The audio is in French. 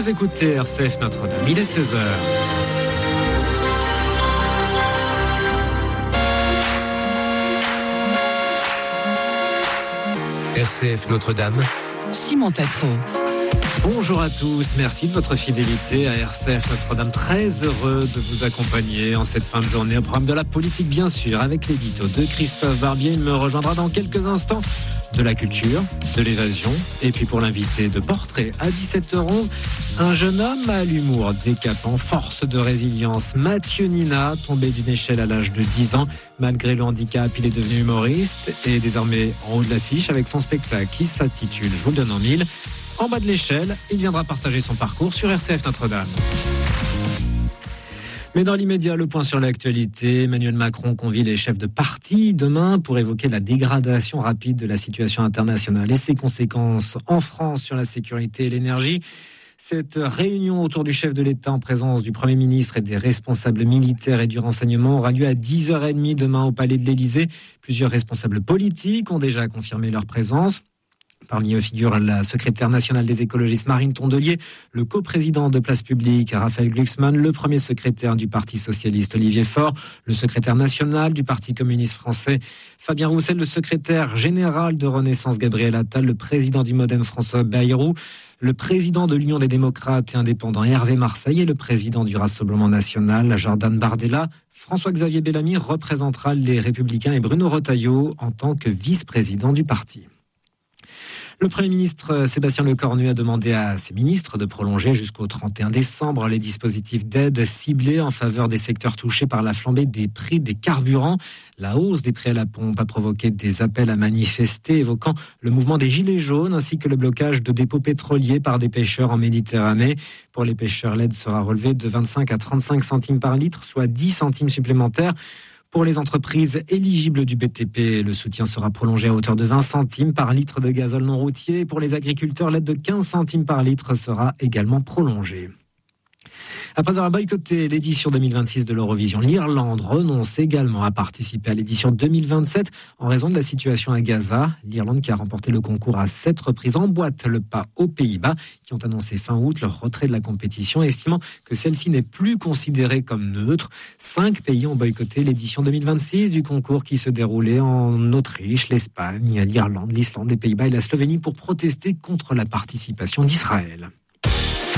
Vous écoutez RCF Notre-Dame, il est 16h. RCF Notre-Dame, Simon Tatro. Bonjour à tous, merci de votre fidélité à RCF Notre-Dame. Très heureux de vous accompagner en cette fin de journée au programme de la politique, bien sûr, avec l'édito de Christophe Barbier. Il me rejoindra dans quelques instants. De la culture, de l'évasion, et puis pour l'invité de portrait à 17h11, un jeune homme à l'humour décapant, force de résilience, Mathieu Nina, tombé d'une échelle à l'âge de 10 ans. Malgré le handicap, il est devenu humoriste et désormais en haut de l'affiche avec son spectacle qui s'intitule « Je vous le donne en mille ». En bas de l'échelle, il viendra partager son parcours sur RCF Notre-Dame. Mais dans l'immédiat, le point sur l'actualité. Emmanuel Macron convie les chefs de parti demain pour évoquer la dégradation rapide de la situation internationale et ses conséquences en France sur la sécurité et l'énergie. Cette réunion autour du chef de l'État en présence du Premier ministre et des responsables militaires et du renseignement aura lieu à 10h30 demain au Palais de l'Élysée. Plusieurs responsables politiques ont déjà confirmé leur présence. Parmi eux figure la secrétaire nationale des écologistes Marine Tondelier, le coprésident de Place Publique Raphaël Glucksmann, le premier secrétaire du Parti socialiste Olivier Faure, le secrétaire national du Parti communiste français Fabien Roussel, le secrétaire général de Renaissance Gabriel Attal, le président du Modem François Bayrou, le président de l'Union des démocrates et indépendants Hervé Marseille et le président du Rassemblement national Jordan Bardella. François-Xavier Bellamy représentera les Républicains et Bruno Retailleau en tant que vice-président du parti. Le Premier ministre Sébastien Lecornu a demandé à ses ministres de prolonger jusqu'au 31 décembre les dispositifs d'aide ciblés en faveur des secteurs touchés par la flambée des prix des carburants. La hausse des prix à la pompe a provoqué des appels à manifester évoquant le mouvement des Gilets jaunes ainsi que le blocage de dépôts pétroliers par des pêcheurs en Méditerranée. Pour les pêcheurs, l'aide sera relevée de 25 à 35 centimes par litre, soit 10 centimes supplémentaires. Pour les entreprises éligibles du BTP, le soutien sera prolongé à hauteur de 20 centimes par litre de gazole non routier. Et pour les agriculteurs, l'aide de 15 centimes par litre sera également prolongée. Après avoir boycotté l'édition 2026 de l'Eurovision, l'Irlande renonce également à participer à l'édition 2027 en raison de la situation à Gaza. L'Irlande qui a remporté le concours à 7 reprises emboîte le pas aux Pays-Bas qui ont annoncé fin août leur retrait de la compétition, estimant que celle-ci n'est plus considérée comme neutre. 5 pays ont boycotté l'édition 2026 du concours qui se déroulait en Autriche, l'Espagne, l'Irlande, l'Islande, les Pays-Bas et la Slovénie pour protester contre la participation d'Israël.